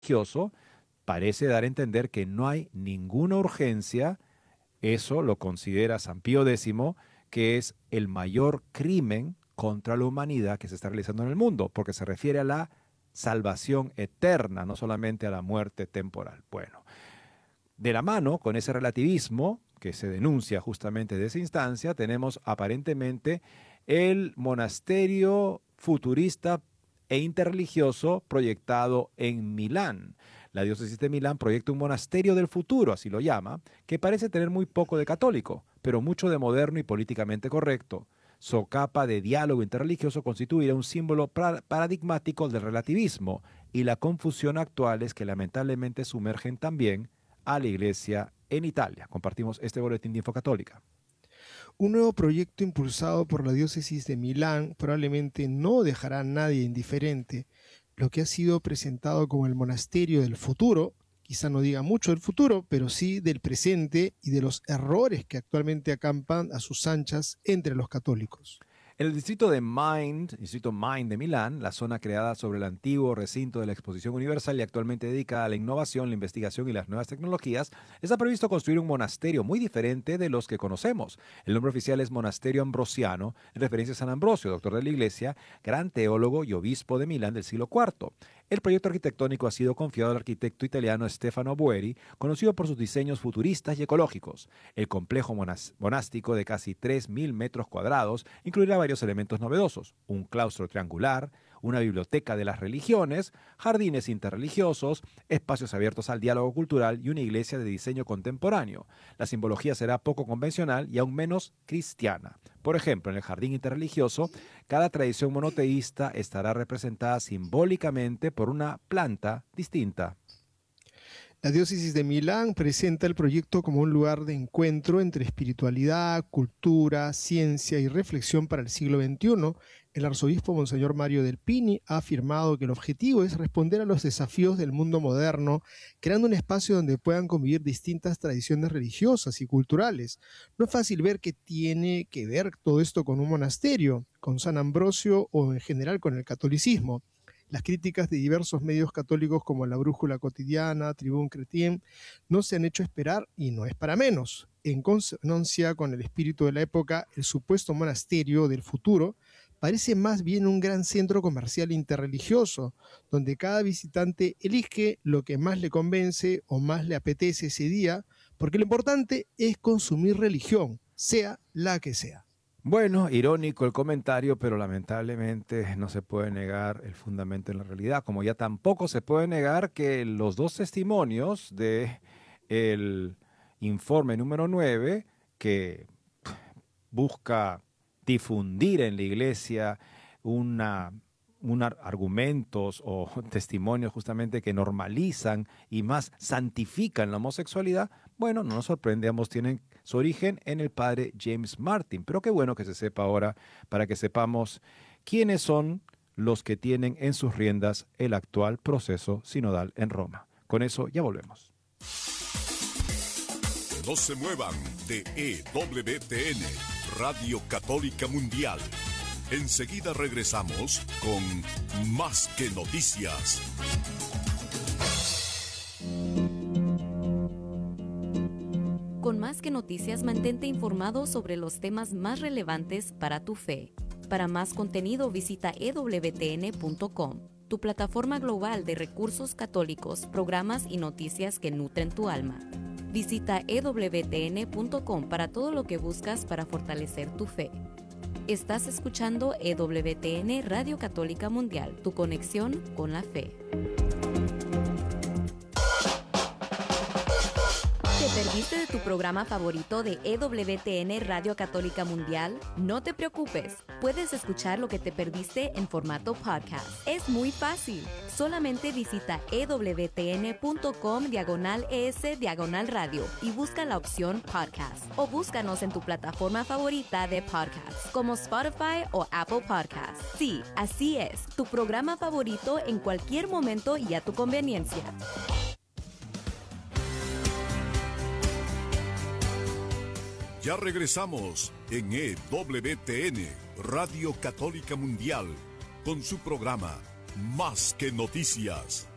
religioso, parece dar a entender que no hay ninguna urgencia. Eso lo considera San Pío X, que es el mayor crimen contra la humanidad que se está realizando en el mundo, porque se refiere a la salvación eterna, no solamente a la muerte temporal. Bueno, de la mano con ese relativismo que se denuncia justamente de esa instancia, tenemos aparentemente el monasterio futurista e interreligioso proyectado en Milán. La diócesis de Milán proyecta un monasterio del futuro, así lo llama, que parece tener muy poco de católico, pero mucho de moderno y políticamente correcto. Su capa de diálogo interreligioso constituirá un símbolo paradigmático del relativismo y la confusión actuales que lamentablemente sumergen también a la Iglesia en Italia. Compartimos este boletín de Infocatólica. Un nuevo proyecto impulsado por la diócesis de Milán probablemente no dejará a nadie indiferente. Lo que ha sido presentado como el monasterio del futuro, quizá no diga mucho del futuro, pero sí del presente y de los errores que actualmente acampan a sus anchas entre los católicos. En el distrito Mind de Milán, la zona creada sobre el antiguo recinto de la Exposición Universal y actualmente dedicada a la innovación, la investigación y las nuevas tecnologías, está previsto construir un monasterio muy diferente de los que conocemos. El nombre oficial es Monasterio Ambrosiano, en referencia a San Ambrosio, doctor de la Iglesia, gran teólogo y obispo de Milán del siglo IV. El proyecto arquitectónico ha sido confiado al arquitecto italiano Stefano Boeri, conocido por sus diseños futuristas y ecológicos. El complejo monástico de casi 3.000 metros cuadrados incluirá varios elementos novedosos: un claustro triangular, una biblioteca de las religiones, jardines interreligiosos, espacios abiertos al diálogo cultural y una iglesia de diseño contemporáneo. La simbología será poco convencional y aún menos cristiana. Por ejemplo, en el jardín interreligioso, cada tradición monoteísta estará representada simbólicamente por una planta distinta. La diócesis de Milán presenta el proyecto como un lugar de encuentro entre espiritualidad, cultura, ciencia y reflexión para el siglo XXI. El arzobispo Monseñor Mario Del Pini ha afirmado que el objetivo es responder a los desafíos del mundo moderno, creando un espacio donde puedan convivir distintas tradiciones religiosas y culturales. No es fácil ver qué tiene que ver todo esto con un monasterio, con San Ambrosio o en general con el catolicismo. Las críticas de diversos medios católicos como La Brújula Cotidiana, Tribune Chrétien, no se han hecho esperar y no es para menos. En consonancia con el espíritu de la época, el supuesto monasterio del futuro parece más bien un gran centro comercial interreligioso, donde cada visitante elige lo que más le convence o más le apetece ese día, porque lo importante es consumir religión, sea la que sea. Bueno, irónico el comentario, pero lamentablemente no se puede negar el fundamento en la realidad, como ya tampoco se puede negar que los dos testimonios del informe número 9, que busca difundir en la iglesia argumentos o testimonios justamente que normalizan y más santifican la homosexualidad, bueno, no nos sorprende, ambos tienen su origen en el padre James Martin. Pero qué bueno que se sepa ahora para que sepamos quiénes son los que tienen en sus riendas el actual proceso sinodal en Roma. Con eso ya volvemos. No se muevan de EWTN, Radio Católica Mundial. Enseguida regresamos con Más que Noticias. Con Más que Noticias, mantente informado sobre los temas más relevantes para tu fe. Para más contenido, visita ewtn.com, tu plataforma global de recursos católicos, programas y noticias que nutren tu alma. Visita ewtn.com para todo lo que buscas para fortalecer tu fe. Estás escuchando EWTN Radio Católica Mundial, tu conexión con la fe. ¿Te perdiste de tu programa favorito de EWTN Radio Católica Mundial? No te preocupes, puedes escuchar lo que te perdiste en formato podcast. Es muy fácil. Solamente visita ewtn.com/es/radio y busca la opción podcast. O búscanos en tu plataforma favorita de podcast, como Spotify o Apple Podcasts. Sí, así es, tu programa favorito en cualquier momento y a tu conveniencia. Ya regresamos en EWTN, Radio Católica Mundial, con su programa Más que Noticias.